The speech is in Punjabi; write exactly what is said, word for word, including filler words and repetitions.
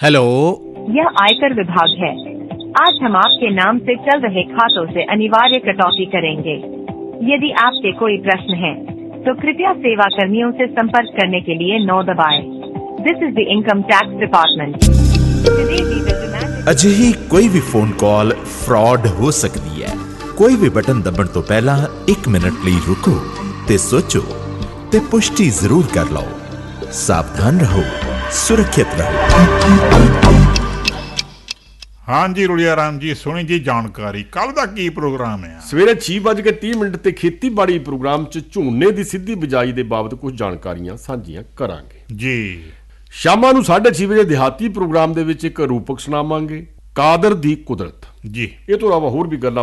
हेलो, यह आयकर विभाग है। आज हम आपके नाम से चल रहे खातों से अनिवार्य कटौती करेंगे। यदि आपके कोई प्रश्न है तो कृपया सेवा कर्मियों से संपर्क करने के लिए नौ दबाएं। This is the income tax department. ਅਜਿਹੀ ਕੋਈ ਵੀ ਫੋਨ ਕਾਲ ਫਰਾਡ ਹੋ ਸਕਦੀ ਹੈ। ਕੋਈ ਵੀ ਬਟਨ ਦਬਣ ਤੋਂ ਪਹਿਲਾਂ ਇੱਕ ਮਿੰਟ ਲਈ ਰੁਕੋ ਤੇ ਸੋਚੋ ਤੇ ਪੁਸ਼ਟੀ ਜ਼ਰੂਰ ਕਰ ਲਓ। ਸਾਵਧਾਨ ਰਹੋ, ਸੁਰੱਖਿਅਤ ਰਹੋ। हाँ जी रुड़िया राम जी, सुनी जी जानकारी। कल का की प्रोग्राम है? ਸਵੇਰੇ ਛੇ ਵੱਜ ਕੇ ਤੀਹ ਮਿੰਟ ਤੇ ਖੇਤੀਬਾੜੀ ਪ੍ਰੋਗਰਾਮ 'ਚ ਝੋਨੇ ਦੀ ਸਿੱਧੀ ਬਿਜਾਈ ਦੇ ਬਾਬਤ ਕੁਝ ਜਾਣਕਾਰੀਆਂ ਸਾਂਝੀਆਂ ਕਰਾਂਗੇ ਜੀ। ਸ਼ਾਮਾਂ ਨੂੰ ਸਾਢੇ ਛੇ ਵਜੇ ਦਿਹਾਤੀ ਪ੍ਰੋਗਰਾਮ ਦੇ ਵਿੱਚ ਇੱਕ ਰੂਪਕ ਸੁਣਾਵਾਂਗੇ, ਕਾਦਰ ਦੀ ਕੁਦਰਤ ਜੀ। ਇਹ ਤੋਂ ਇਲਾਵਾ ਹੋਰ ਵੀ ਗੱਲਾਂ